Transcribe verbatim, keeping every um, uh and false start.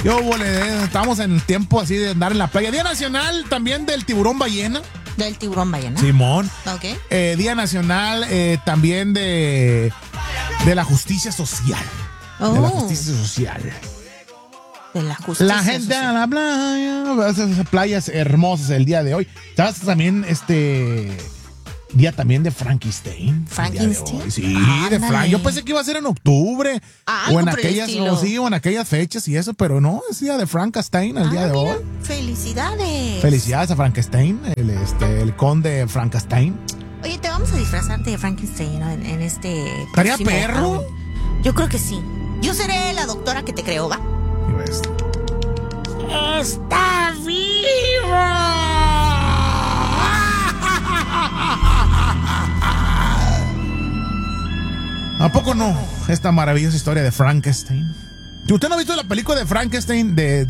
Yo, bole, estamos en el tiempo así de andar en la playa. Día Nacional también del tiburón ballena. Del tiburón ballena. Simón. Ok. Eh, Día Nacional eh, también de, de la justicia social. Oh. De la justicia social. De la justicia La gente social. a la playa. Esas playas hermosas el día de hoy. ¿Sabes también este día también de Frankenstein? Frankenstein. Sí, Ándale. de Frank. Yo pensé que iba a ser en octubre. Algo o en por el aquellas, estilo. o sí, o en aquellas fechas y eso, pero no, es día de Frankenstein el Ah, día de mira, hoy. felicidades. Felicidades a Frankenstein, el, este, el conde Frankenstein. Oye, te vamos a disfrazar de Frankenstein, ¿no? en, en este. ¿Estaría próximo perro? Halloween. Yo creo que sí. Yo seré la doctora que te creó, ¿va? Y ves, ¡Está vivo! ¿a poco no? Esta maravillosa historia de Frankenstein. ¿Usted no ha visto la película de Frankenstein de